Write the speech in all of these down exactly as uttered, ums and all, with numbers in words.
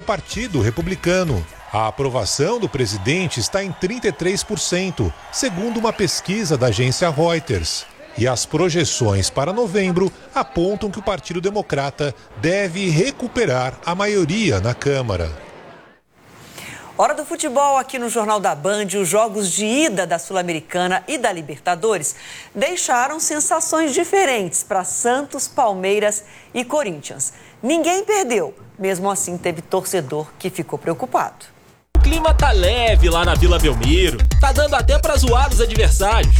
Partido Republicano. A aprovação do presidente está em trinta e três por cento, segundo uma pesquisa da agência Reuters. E as projeções para novembro apontam que o Partido Democrata deve recuperar a maioria na Câmara. Hora do futebol aqui no Jornal da Band. Os jogos de ida da Sul-Americana e da Libertadores deixaram sensações diferentes para Santos, Palmeiras e Corinthians. Ninguém perdeu, mesmo assim teve torcedor que ficou preocupado. O clima tá leve lá na Vila Belmiro, tá dando até para zoar os adversários.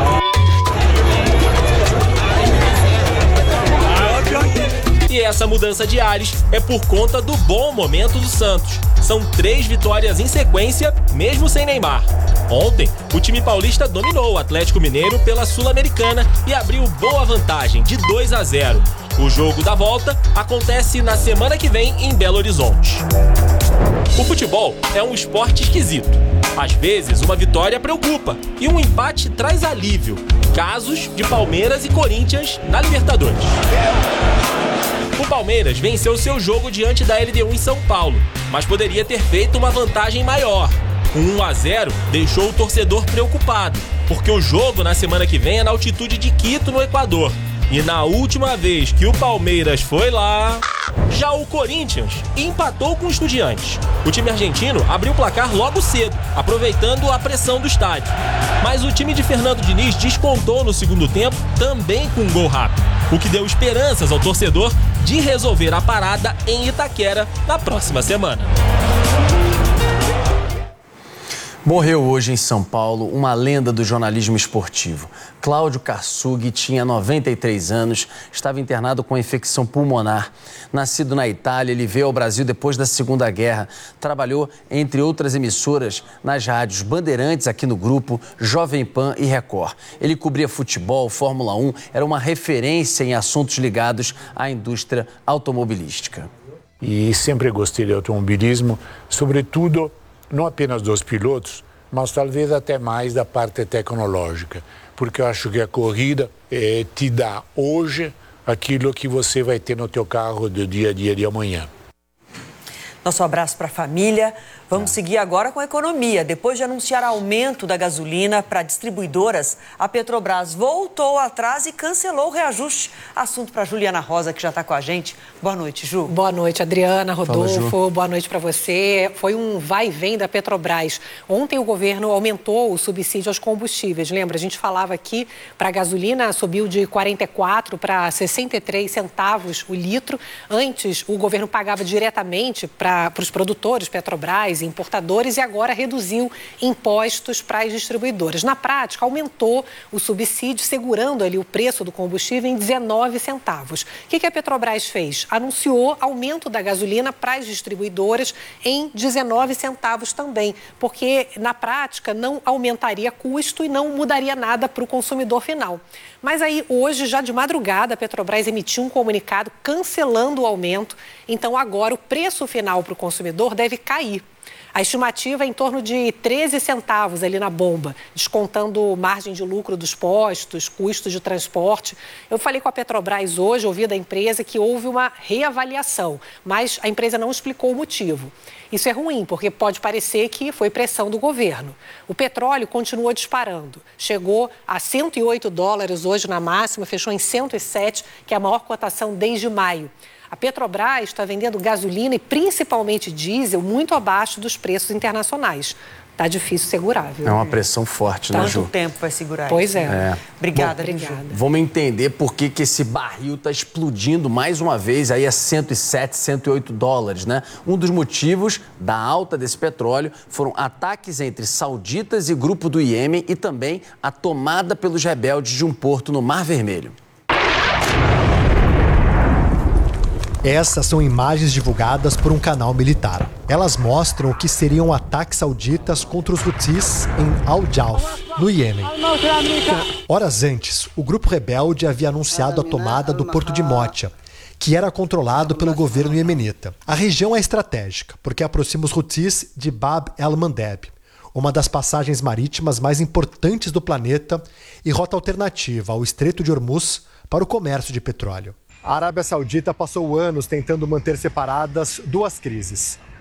E essa mudança de ares é por conta do bom momento do Santos. São três vitórias em sequência, mesmo sem Neymar. Ontem, o time paulista dominou o Atlético Mineiro pela Sul-Americana e abriu boa vantagem de dois a zero. O jogo da volta acontece na semana que vem em Belo Horizonte. O futebol é um esporte esquisito. Às vezes, uma vitória preocupa e um empate traz alívio. Casos de Palmeiras e Corinthians na Libertadores. O Palmeiras venceu seu jogo diante da L D U em São Paulo, mas poderia ter feito uma vantagem maior. O um a zero deixou o torcedor preocupado, porque o jogo na semana que vem é na altitude de Quito, no Equador. E na última vez que o Palmeiras foi lá, já o Corinthians empatou com o Estudiantes. O time argentino abriu o placar logo cedo, aproveitando a pressão do estádio. Mas o time de Fernando Diniz descontou no segundo tempo, também com um gol rápido, o que deu esperanças ao torcedor de resolver a parada em Itaquera na próxima semana. Morreu hoje em São Paulo uma lenda do jornalismo esportivo. Cláudio Karsug tinha noventa e três anos, estava internado com infecção pulmonar. Nascido na Itália, ele veio ao Brasil depois da Segunda Guerra. Trabalhou, entre outras emissoras, nas rádios Bandeirantes, aqui no Grupo, Jovem Pan e Record. Ele cobria futebol, Fórmula um, era uma referência em assuntos ligados à indústria automobilística. E sempre gostei de automobilismo, sobretudo não apenas dos pilotos, mas talvez até mais da parte tecnológica, porque eu acho que a corrida eh, te dá hoje aquilo que você vai ter no teu carro do dia a dia de amanhã. Nosso abraço para a família. Vamos seguir agora com a economia. Depois de anunciar aumento da gasolina para distribuidoras, a Petrobras voltou atrás e cancelou o reajuste. Assunto para Juliana Rosa, que já está com a gente. Boa noite, Ju. Boa noite, Adriana, Rodolfo. Fala, Ju. Boa noite para você. Foi um vai e vem da Petrobras. Ontem o governo aumentou o subsídio aos combustíveis. Lembra, a gente falava aqui, para a gasolina subiu de quarenta e quatro para sessenta e três centavos o litro. Antes, o governo pagava diretamente para os produtores, Petrobras, importadores, e agora reduziu impostos para as distribuidoras. Na prática, aumentou o subsídio, segurando ali o preço do combustível em dezenove centavos. O que que a Petrobras fez? Anunciou aumento da gasolina para as distribuidoras em dezenove centavos também, porque na prática não aumentaria custo e não mudaria nada para o consumidor final. Mas aí, hoje, já de madrugada, a Petrobras emitiu um comunicado cancelando o aumento. Então, agora, o preço final para o consumidor deve cair. A estimativa é em torno de treze centavos ali na bomba, descontando margem de lucro dos postos, custos de transporte. Eu falei com a Petrobras hoje, ouvi da empresa que houve uma reavaliação, mas a empresa não explicou o motivo. Isso é ruim, porque pode parecer que foi pressão do governo. O petróleo continua disparando. Chegou a cento e oito dólares hoje na máxima, fechou em cento e sete, que é a maior cotação desde maio. A Petrobras está vendendo gasolina e principalmente diesel muito abaixo dos preços internacionais. Está difícil segurar, viu? É uma pressão forte, né, Ju? Quanto tempo vai segurar Pois isso? é. É. Obrigada, Bom, obrigada. Vamos entender por que que esse barril está explodindo mais uma vez aí a cento e sete, cento e oito dólares, né? Um dos motivos da alta desse petróleo foram ataques entre sauditas e grupo do Iêmen e também a tomada pelos rebeldes de um porto no Mar Vermelho. Essas são imagens divulgadas por um canal militar. Elas mostram o que seriam ataques sauditas contra os Houthis em Al-Jauf, no Iêmen. Horas antes, o grupo rebelde havia anunciado a tomada do porto de Motia, que era controlado pelo governo iemenita. A região é estratégica, porque aproxima os Houthis de Bab el-Mandeb, uma das passagens marítimas mais importantes do planeta e rota alternativa ao Estreito de Hormuz para o comércio de petróleo. A Arábia Saudita passou anos tentando manter separadas duas crises.